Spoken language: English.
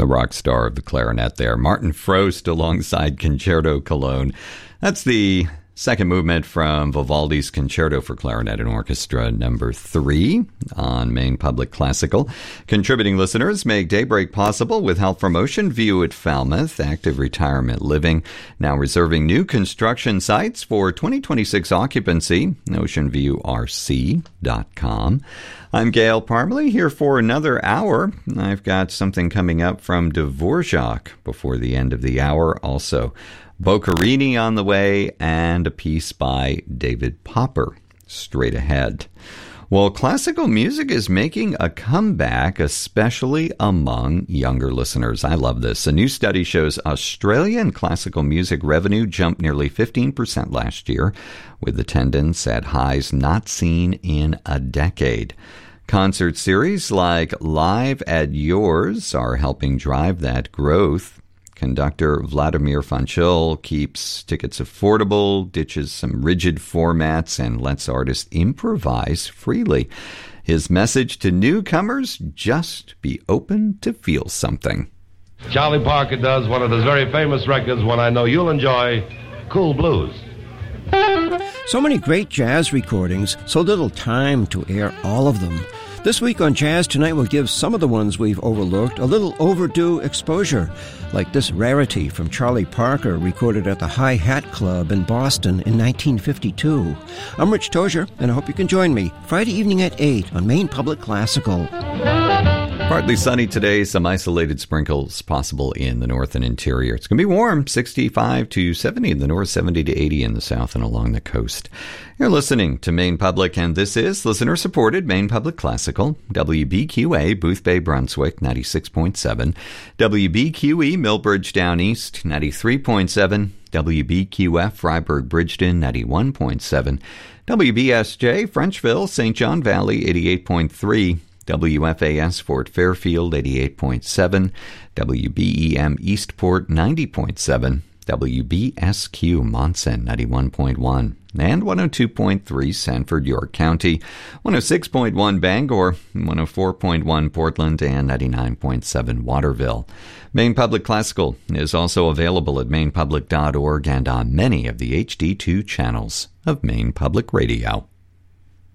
the rock star of the clarinet there. Martin Frost alongside Concerto Cologne. That's the second movement from Vivaldi's Concerto for Clarinet and Orchestra number 3 on Maine Public Classical. Contributing listeners make Daybreak possible with help from Ocean View at Falmouth, Active Retirement Living, now reserving new construction sites for 2026 occupancy, oceanviewrc.com. I'm Gail Parmalee here for another hour. I've got something coming up from Dvorak before the end of the hour. Also, Boccherini on the way, and a piece by David Popper straight ahead. Well, classical music is making a comeback, especially among younger listeners. I love this. A new study shows Australian classical music revenue jumped nearly 15% last year, with attendance at highs not seen in a decade. Concert series like Live at Yours are helping drive that growth. Conductor Vladimir Fanchul keeps tickets affordable, ditches some rigid formats, and lets artists improvise freely. His message to newcomers, just be open to feel something. Charlie Parker does one of his very famous records, one I know you'll enjoy, Cool Blues. So many great jazz recordings, so little time to air all of them. This week on Jazz Tonight, we'll give some of the ones we've overlooked a little overdue exposure, like this rarity from Charlie Parker, recorded at the Hi Hat Club in Boston in 1952. I'm Rich Tozier, and I hope you can join me Friday evening at 8 on Maine Public Classical. Partly sunny today, some isolated sprinkles possible in the north and interior. It's going to be warm, 65 to 70 in the north, 70 to 80 in the south and along the coast. You're listening to Maine Public, and this is listener-supported Maine Public Classical, WBQA, Boothbay, Brunswick, 96.7, WBQE, Millbridge Down East, 93.7, WBQF, Freiburg, Bridgeton, 91.7, WBSJ, Frenchville, St. John Valley, 88.3, WFAS Fort Fairfield 88.7, WBEM Eastport 90.7, WBSQ Monson 91.1, and 102.3 Sanford, York County, 106.1 Bangor, 104.1 Portland, and 99.7 Waterville. Maine Public Classical is also available at mainepublic.org and on many of the HD2 channels of Maine Public Radio.